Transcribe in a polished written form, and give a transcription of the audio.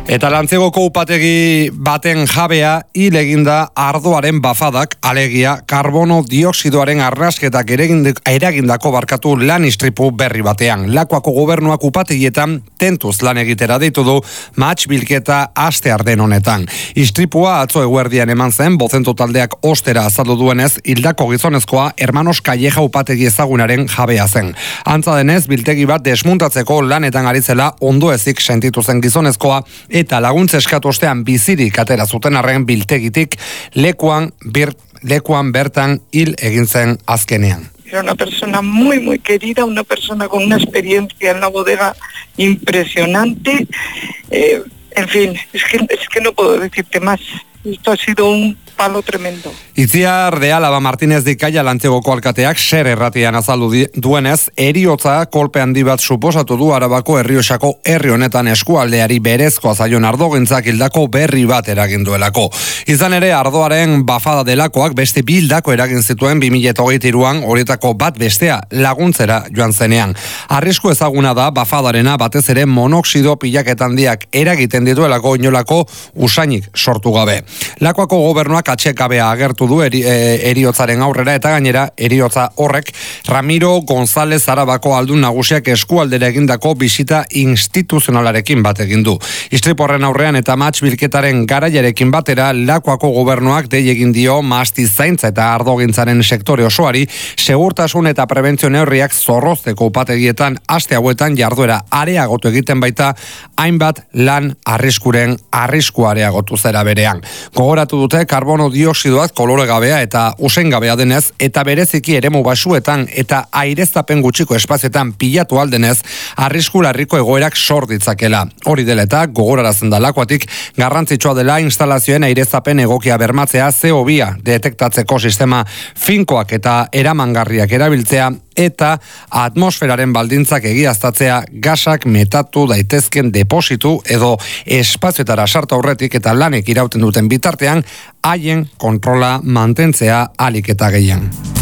Eta Lantzegoko upategi baten jabea hil eginda ardoaren bafadak, alegia karbono dioxidoaren arrasketak eragindako lan istripu berri batean. Lakuako gobernuak upategietan tentuz lan egitera deitu du mahats bilketa astearden honetan. Istripua atzo eguerdian eman zen, Bozentu taldeak ostera azaldu duenez, hildako gizonezkoa Hermanos Calleja upategi ezagunaren jabea zen. Antza denez, biltegi bat desmuntatzeko lanetan ari zela ondoezik sentitu zen gizonezkoa, eta laguntza eskatu ostean bizirik atera zuten arren biltegitik lekuan bertan hil egin zen azkenean. Era una persona muy, muy querida, una persona con una experiencia en la bodega impresionante. En fin, es que no puedo decirte más. Esto ha sido un palo tremendo. Itziar de Álava Martínez de Calla Lantzegoko alkateak Ser erratian azaldu duenez, heriotza kolpe handi bat suposatu du Arabako Errioxako herri honetan eskualdeari berezkoa zaion ardogintzak hildako berri bat eragin duelako. Izan ere, ardoaren bafada delakoak beste bildako eragin zituen 2023an, horietako bat bestea laguntzera joan zenean. Arrisku ezaguna da bafadarena batez ere monoxido pilaketa handiak eragiten dituelako inolako usainik sortu gabe. Lakuako gobernuak atxekabea agertu du eriotzaren aurrera eta gainera eriotza horrek Ramiro González Arabako aldun nagusiak eskualdera egindako bisita instituzionalarekin bat egin du. Istripu horren aurrean eta mahats bilketaren garaiarekin batera Lakuako gobernuak dei egin dio mahasti zaintza eta ardogintzaren sektore osoari segurtasun eta prebentzio neurriak zorrozteko upategietan aste hauetan jarduera areagotu egiten baita hainbat lan arriskua areagotu zera berean. Gogoratu dute karbono dioxidoak koloregabea eta usengabea denez eta bereziki eremu basuetan eta aireztapen gutxiko espazioetan pilatu aldenez arrisku larriko egoerak sor ditzakela. Hori dela eta gogorarazten da Lakuatik garrantzitsua dela instalazioen aireztapen egokia bermatzea CO2 detektatzeko sistema finkoak eta eramangarriak erabiltzea eta atmosferaren baldintzak egiaztatzea gasak metatu daitezken depositu edo espazioetara sartu aurretik eta lanek irauten duten bitartean haien kontrola mantentzea ahalik eta gehien.